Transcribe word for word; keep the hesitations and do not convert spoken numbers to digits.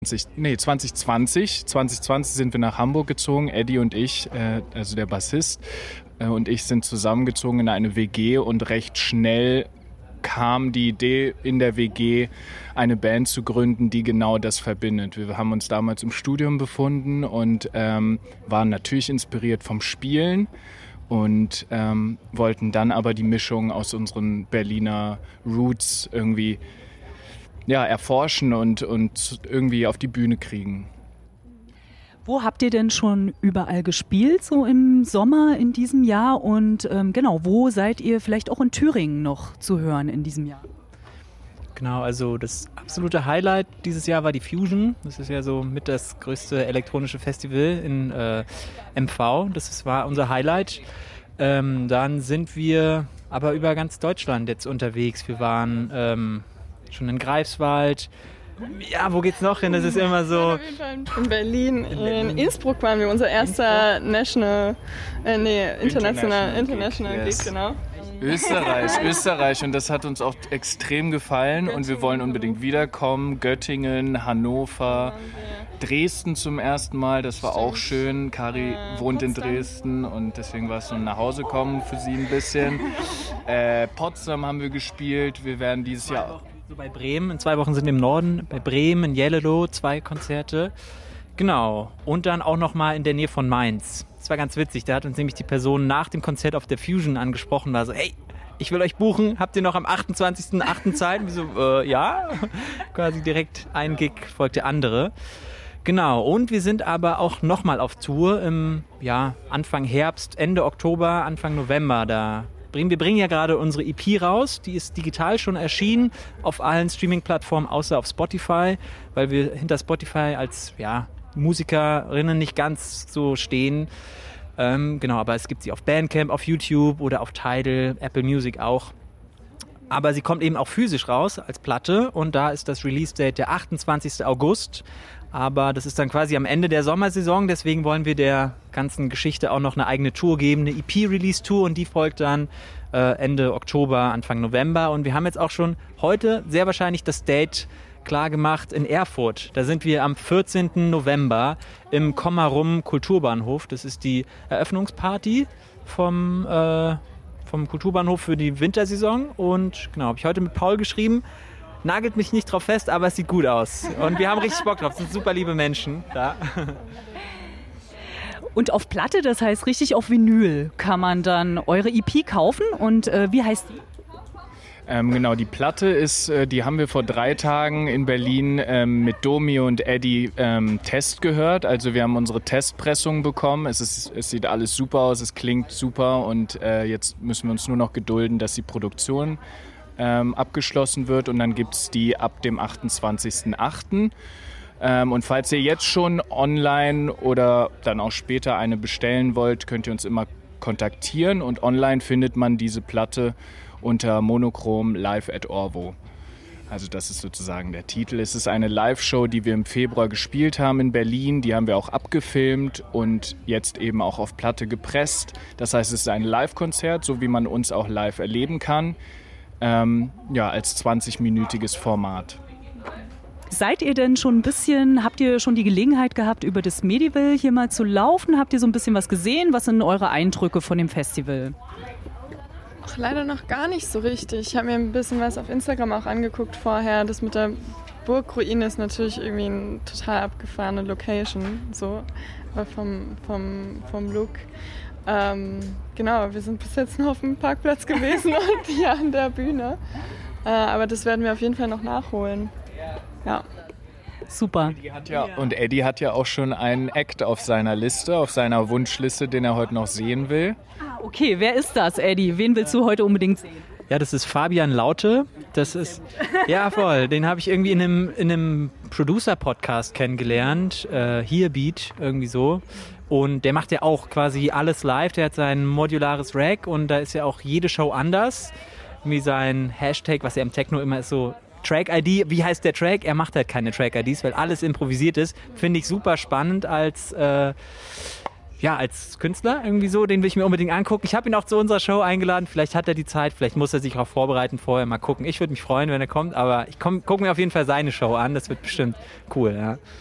Nee, zwanzig zwanzig. zwanzig zwanzig sind wir nach Hamburg gezogen. Eddie und ich, äh, also der Bassist, äh, und ich sind zusammengezogen in eine W G und recht schnell kam die Idee in der W G, eine Band zu gründen, die genau das verbindet. Wir haben uns damals im Studium befunden und ähm, waren natürlich inspiriert vom Spielen und ähm, wollten dann aber die Mischung aus unseren Berliner Roots irgendwie ja, erforschen und, und irgendwie auf die Bühne kriegen. Wo habt ihr denn schon überall gespielt, so im Sommer in diesem Jahr? Und ähm, genau, wo seid ihr vielleicht auch in Thüringen noch zu hören in diesem Jahr? Genau, also das absolute Highlight dieses Jahr war die Fusion. Das ist ja so mit das größte elektronische Festival in äh, M V. Das ist, war unser Highlight. Ähm, dann sind wir aber über ganz Deutschland jetzt unterwegs. Wir waren ähm, schon in Greifswald. Ja, wo geht's noch hin? Das ist immer so... In Berlin, in Innsbruck waren wir, unser erster Innsbruck? National, äh, nee, International, International, International Gig, yes. Genau. Österreich, Österreich und das hat uns auch extrem gefallen und wir wollen unbedingt wiederkommen. Göttingen, Hannover, Dresden zum ersten Mal, das war auch schön. Kari äh, wohnt Potsdam. in Dresden und deswegen war es so ein Nachhausekommen für sie ein bisschen. Äh, Potsdam haben wir gespielt, wir werden dieses Jahr... So bei Bremen, in zwei Wochen sind wir im Norden, bei Bremen, in Jelleloh, zwei Konzerte. Genau, und dann auch nochmal in der Nähe von Mainz. Das war ganz witzig, da hat uns nämlich die Person nach dem Konzert auf der Fusion angesprochen, war so, hey, ich will euch buchen, habt ihr noch am achtundzwanzigsten achten Zeit? Und wir so, äh, ja, quasi direkt ein Gig folgt der andere. Genau, und wir sind aber auch nochmal auf Tour im ja, Anfang Herbst, Ende Oktober, Anfang November, da Wir bringen ja gerade unsere E P raus, die ist digital schon erschienen auf allen Streaming-Plattformen außer auf Spotify, weil wir hinter Spotify als ja, Musikerinnen nicht ganz so stehen. Ähm, genau, aber es gibt sie auf Bandcamp, auf YouTube oder auf Tidal, Apple Music auch. Aber sie kommt eben auch physisch raus als Platte und da ist das Release-Date der achtundzwanzigsten August. Aber das ist dann quasi am Ende der Sommersaison, deswegen wollen wir der ganzen Geschichte auch noch eine eigene Tour geben, eine E P-Release-Tour und die folgt dann äh, Ende Oktober, Anfang November. Und wir haben jetzt auch schon heute sehr wahrscheinlich das Date klar gemacht in Erfurt. Da sind wir am vierzehnten November im Kommarum Kulturbahnhof. Das ist die Eröffnungsparty vom, äh, vom Kulturbahnhof für die Wintersaison. Und genau, habe ich heute mit Paul geschrieben. Nagelt mich nicht drauf fest, aber es sieht gut aus. Und wir haben richtig Bock drauf. Es sind super liebe Menschen da. Und auf Platte, das heißt richtig auf Vinyl, kann man dann eure E P kaufen. Und äh, wie heißt die? Ähm, genau, die Platte ist, äh, die haben wir vor drei Tagen in Berlin ähm, mit Domi und Eddie ähm, Test gehört. Also wir haben unsere Testpressung bekommen. Es, ist, es sieht alles super aus, es klingt super und äh, jetzt müssen wir uns nur noch gedulden, dass die Produktion ähm, abgeschlossen wird und dann gibt es die ab dem achtundzwanzigsten achten Ähm, und falls ihr jetzt schon online oder dann auch später eine bestellen wollt, könnt ihr uns immer kontaktieren und online findet man diese Platte unter Monochrom Live at Orvo. Also das ist sozusagen der Titel. Es ist eine Live-Show, die wir im Februar gespielt haben in Berlin. Die haben wir auch abgefilmt und jetzt eben auch auf Platte gepresst. Das heißt, es ist ein Live-Konzert, so wie man uns auch live erleben kann. Ähm, ja, als zwanzigminütiges Format. Seid ihr denn schon ein bisschen, habt ihr schon die Gelegenheit gehabt, über das Medival hier mal zu laufen? Habt ihr so ein bisschen was gesehen? Was sind eure Eindrücke von dem Festival? Ach, leider noch gar nicht so richtig. Ich habe mir ein bisschen was auf Instagram auch angeguckt vorher. Das mit der Burgruine ist natürlich irgendwie eine total abgefahrene Location, so, aber vom, vom, vom Look. Ähm, genau, wir sind bis jetzt nur auf dem Parkplatz gewesen und hier an der Bühne. Äh, aber das werden wir auf jeden Fall noch nachholen. Ja. Super. Eddie hat ja, und Eddie hat ja auch schon einen Act auf seiner Liste, auf seiner Wunschliste, den er heute noch sehen will. Ah, okay, wer ist das, Eddie? Wen willst du heute unbedingt sehen? Ja, das ist Fabian Laute. Das ist, ja voll, den habe ich irgendwie in einem, in einem Producer-Podcast kennengelernt, äh, Here Beat, irgendwie so. Und der macht ja auch quasi alles live, der hat sein modulares Rack und da ist ja auch jede Show anders. Wie sein Hashtag, was ja im Techno immer ist, so Track-I D, wie heißt der Track? Er macht halt keine Track-I Ds, weil alles improvisiert ist. Finde ich super spannend als, äh, ja, als Künstler irgendwie so, den will ich mir unbedingt angucken. Ich habe ihn auch zu unserer Show eingeladen. Vielleicht hat er die Zeit, vielleicht muss er sich auch vorbereiten vorher. Mal gucken. Ich würde mich freuen, wenn er kommt, aber ich gucke mir auf jeden Fall seine Show an. Das wird bestimmt cool, ja.